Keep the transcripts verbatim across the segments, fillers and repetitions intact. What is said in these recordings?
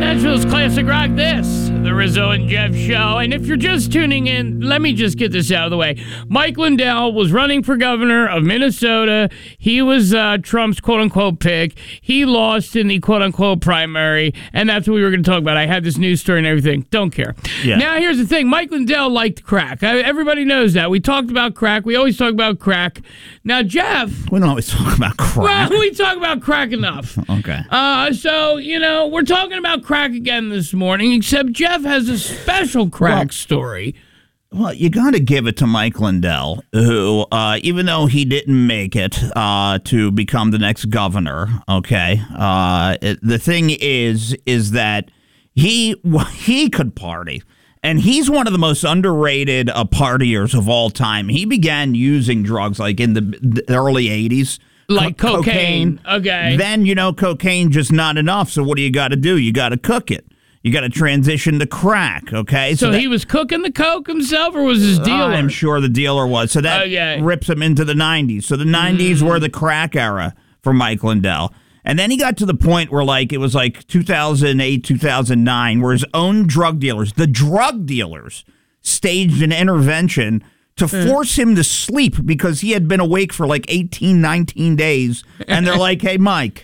Nashville's classic rock. This, the Rizzo and Jeff Show. And if you're just tuning in, let me just get this out of the way. Mike Lindell was running for governor of Minnesota. He was uh, Trump's quote-unquote pick. He lost in the quote-unquote primary, and that's what we were going to talk about. I had this news story and everything. Don't care. Yeah. Now, here's the thing. Mike Lindell liked crack. I, everybody knows that. We talked about crack. We always talk about crack. Now, Jeff... We don't always talk about crack. Well, we talk about crack enough. Okay. Uh, so, you know, we're talking about crack again this morning, except Jeff has a special crack Well, story. Well, you got to give it to Mike Lindell, who, uh, even though he didn't make it uh, to become the next governor, okay, uh, it, the thing is, is that he he could party. And he's one of the most underrated uh, partiers of all time. He began using drugs like in the, the early eighties. Like Co- cocaine. cocaine. Okay. Then, you know, cocaine just not enough. So what do you got to do? You got to cook it. You got to transition to crack, okay? So, that, he was cooking the coke himself, or was his dealer? I'm sure the dealer was. So that Okay. rips him into the nineties. So the nineties mm. were the crack era for Mike Lindell. And then he got to the point where, like, it was like two thousand eight, two thousand nine, where his own drug dealers, the drug dealers, staged an intervention to force him to sleep because he had been awake for like eighteen, nineteen days. And they're like, hey, Mike,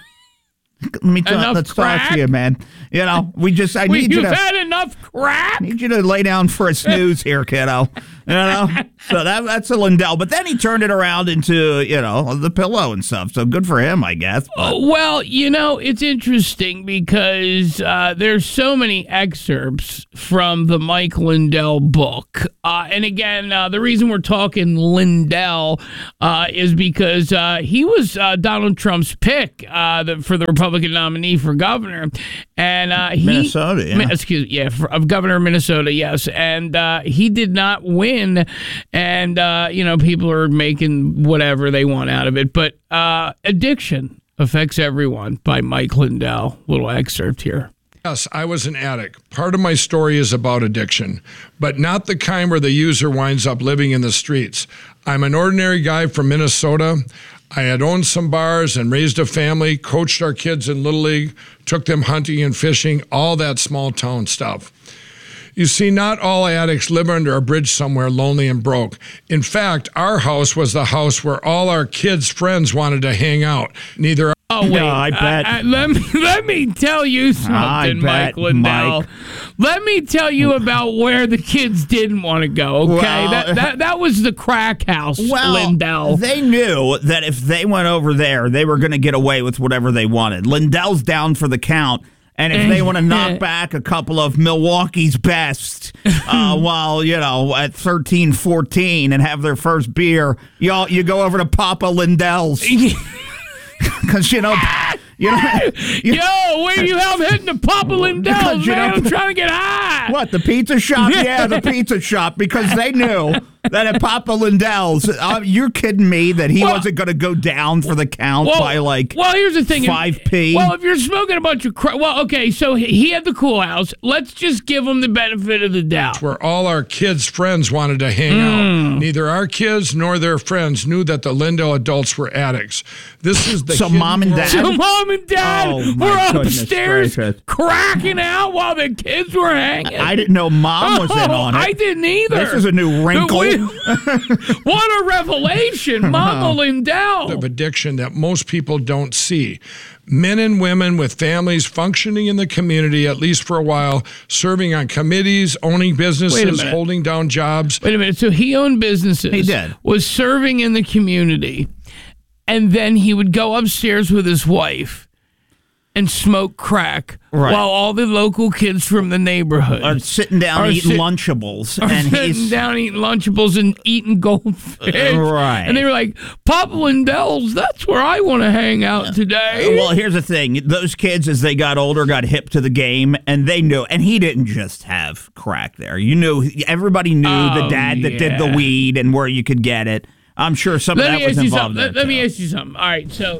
let me talk, let's crack? talk to you, man. You know, we just, I Wait, need you you've to. had enough crack? I need you to lay down for a snooze here, kiddo. You know? So that that's a Lindell. But then he turned it around into, you know, the pillow and stuff. So good for him, I guess. But. Oh, well, you know, it's interesting because uh, there's so many excerpts from the Mike Lindell book. Uh, and again, uh, the reason we're talking Lindell uh, is because uh, he was uh, Donald Trump's pick uh, the, for the Republican nominee for governor. And uh, he, Minnesota, yeah. Excuse yeah, for, of governor of Minnesota, yes. And uh, he did not win. And, uh, you know, people are making whatever they want out of it. But uh, addiction affects everyone by Mike Lindell. Little excerpt here. Yes, I was an addict. Part of my story is about addiction, but not the kind where the user winds up living in the streets. I'm an ordinary guy from Minnesota. I had owned some bars and raised a family, coached our kids in Little League, took them hunting and fishing, all that small town stuff. You see, not all addicts live under a bridge somewhere lonely and broke. In fact, our house was the house where all our kids' friends wanted to hang out. Neither Oh, wait. No, I bet. Uh, uh, let me let me tell you something, Mike Lindell. Mike. Let me tell you about where the kids didn't want to go, okay? Well, that, that that was the crack house, Well, Lindell. they knew that if they went over there, they were going to get away with whatever they wanted. Lindell's down for the count. And if they want to knock back a couple of Milwaukee's best uh, while, you know, at thirteen, fourteen and have their first beer, y'all, you go over to Papa Lindell's. Because, you know, you know, you, Yo, where you have hitting the Papa Lindell's, you man? know- I'm trying to get high. what, the pizza shop? Yeah, the pizza shop. Because they knew that at Papa Lindell's, uh, you're kidding me that he Well- wasn't going to go down for the count Well, by like well, here's the thing. If- five p. Well, if you're smoking a bunch of crack, well, okay, so he- he had the cool house. Let's just give him the benefit of the doubt. where all our kids' friends wanted to hang out. Neither our kids nor their friends knew that the Lindell adults were addicts. This is the So hidden mom and world. dad- So mom and dad Oh, my were goodness upstairs gracious. cracking out while the kids were hanging. I didn't know mom was in Oh, on it. I didn't either. This is a new wrinkle. We- what a revelation, Mama Lindell. of addiction that most people don't see. Men and women with families functioning in the community, at least for a while, serving on committees, owning businesses, minute. holding down jobs. Wait a minute. So he owned businesses. He did. Was serving in the community. And then he would go upstairs with his wife and smoke crack Right. while all the local kids from the neighborhood Are sitting down Are eating sit- Lunchables, are and sitting he's down eating Lunchables and eating goldfish. Uh, right. And they were like, Papa Lindell's, that's where I want to hang out today. Well, here's the thing. Those kids, as they got older, got hip to the game, and they knew. And he didn't just have crack there. You knew, everybody knew the Oh, dad that did the yeah. weed and where you could get it. I'm sure some Let of me that was ask you involved something. there, Let, let me too. ask you something. All right, so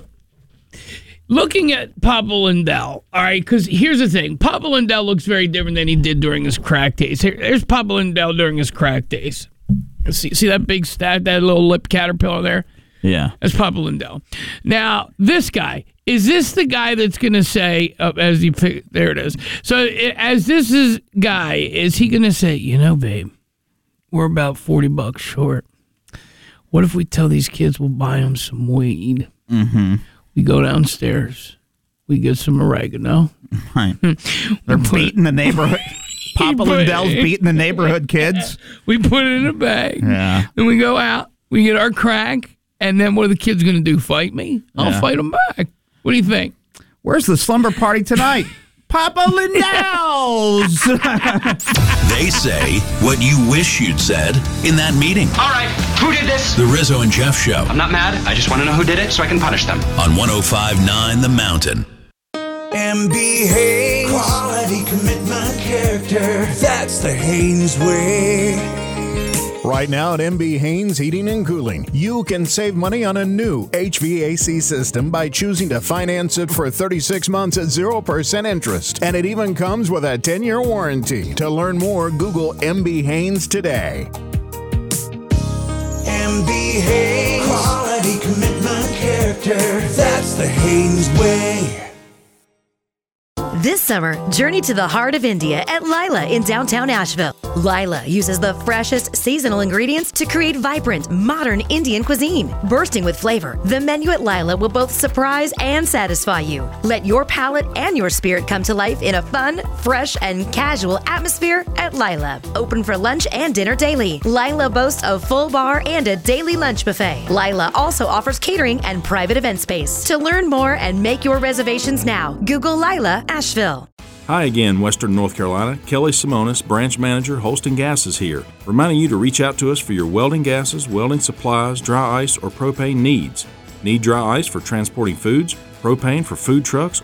looking at Papa Lindell, all right, because here's the thing. Papa Lindell looks very different than he did during his crack days. Here, here's Papa Lindell during his crack days. See, see that big stat, that little lip caterpillar there? Yeah. That's Papa Lindell. Now, this guy, is this the guy that's going to say, uh, as he pick, there it is. So i- as this is guy, is he going to say, you know, babe, we're about forty bucks short. What if we tell these kids we'll buy them some weed? Mm-hmm. We go downstairs. We get some oregano. Right. They're beating the neighborhood. Papa put- Lindell's beating the neighborhood kids. We put it in a bag. Yeah. Then we go out. We get our crack. And then what are the kids going to do? Fight me? I'll Yeah. fight them back. What do you think? Where's the slumber party tonight? Papa Lindell's. They say what you wish you'd said in that meeting. All right, who did this? The Rizzo and Jeff Show I'm not mad. I just want to know who did it so I can punish them. on one oh five point nine The Mountain. M B Haynes. Quality, commitment, character. That's the Haynes way. Right now at M B Haynes Heating and Cooling, you can save money on a new H V A C system by choosing to finance it for thirty-six months at zero percent interest. And it even comes with a ten-year warranty. To learn more, Google M B Haynes today. M B Haynes. Quality, commitment, character. That's the Haynes way. This summer, journey to the heart of India at Lila in downtown Asheville. Lila uses the freshest seasonal ingredients to create vibrant, modern Indian cuisine. Bursting with flavor, the menu at Lila will both surprise and satisfy you. Let your palate and your spirit come to life in a fun, fresh, and casual atmosphere at Lila. Open for lunch and dinner daily. Lila boasts a full bar and a daily lunch buffet. Lila also offers catering and private event space. To learn more and make your reservations now, Google Lila Asheville. Hi again, Western North Carolina. Kelly Simonis, Branch Manager, Holston Gases here, reminding you to reach out to us for your welding gases, welding supplies, dry ice, or propane needs. Need dry ice for transporting foods, propane for food trucks,